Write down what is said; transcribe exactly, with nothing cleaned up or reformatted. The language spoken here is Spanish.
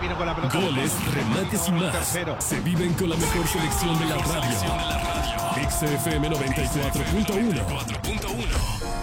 viene con la pelota. Goles, remates y más se viven con la mejor selección de la radio. X F M noventa y cuatro punto uno.